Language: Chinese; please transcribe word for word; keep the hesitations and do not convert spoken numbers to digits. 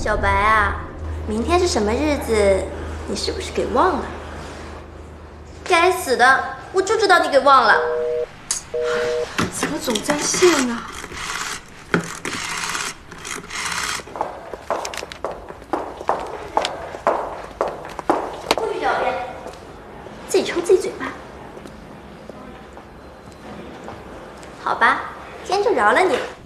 小白啊，明天是什么日子？你是不是给忘了？该死的，我就知道你给忘了。 怎么总在线啊？ 不许狡辩，自己抽自己嘴巴。好吧，今天就饶了你了。